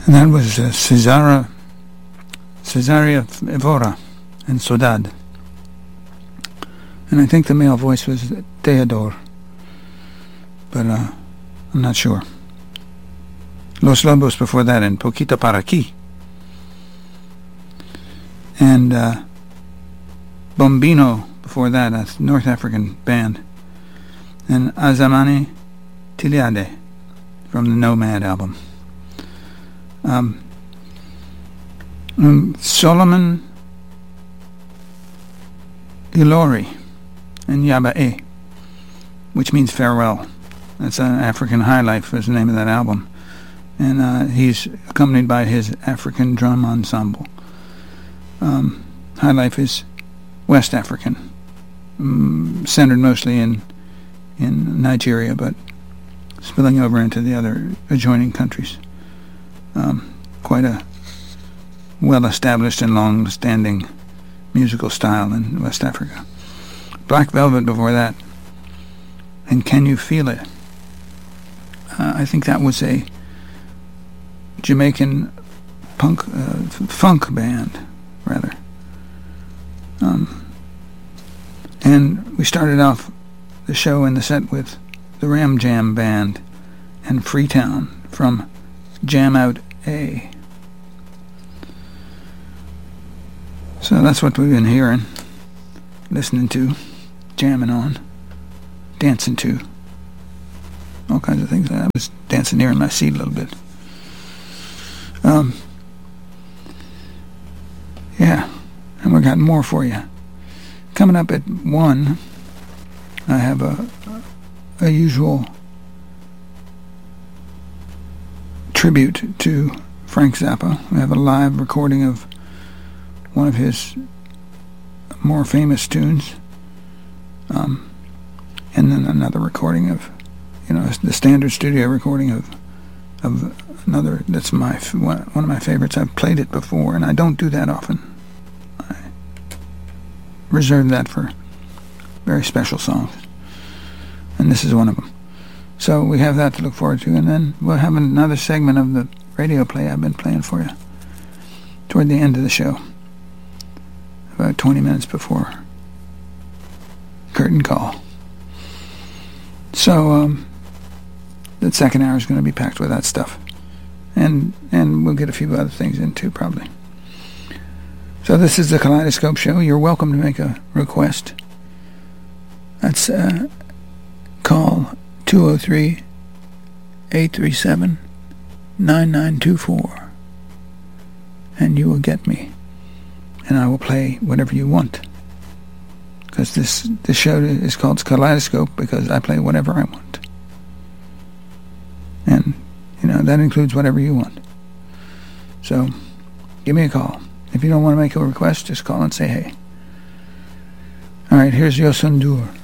And that was Cesaria Evora and Saudade. And I think the male voice was Theodore, but I'm not sure. Los Lobos before that, and Poquito Para Aquí. And Bombino before that, a North African band. And Azamani Tiliade from the Nomad album. Solomon Ilori and Yaba'e, which means farewell. That's an African High Life is the name of that album. And he's accompanied by his African drum ensemble. High Life is West African, centered mostly in Nigeria, but spilling over into the other adjoining countries. Quite a well-established and long-standing musical style in West Africa. Black Velvet before that, and Can You Feel It? I think that was a Jamaican funk band, rather. And we started off the show in the set with the Ram Jam Band and Freetown from Jam Out A. So that's what we've been hearing, listening to, jamming on, dancing to, all kinds of things. I was dancing here in my seat a little bit. Yeah, and we got more for you. Coming up at 1, I have a usual tribute to Frank Zappa. We have a live recording of one of his more famous tunes, and then another recording of, the standard studio recording of another that's one of my favorites. I've played it before, and I don't do that often. I reserve that for very special songs, and this is one of them. So we have that to look forward to, and then we'll have another segment of the radio play I've been playing for you toward the end of the show, about 20 minutes before curtain call. So the second hour is going to be packed with that stuff, and we'll get a few other things in too, probably. So this is the Kaleidoscope Show. You're welcome to make a request. That's call 203-837-9924, and you will get me, and I will play whatever you want, because this show is called Kaleidoscope because I play whatever I want, and that includes whatever you want. So give me a call. If you don't want to make a request, just call and say hey. All right, here's Yosundur.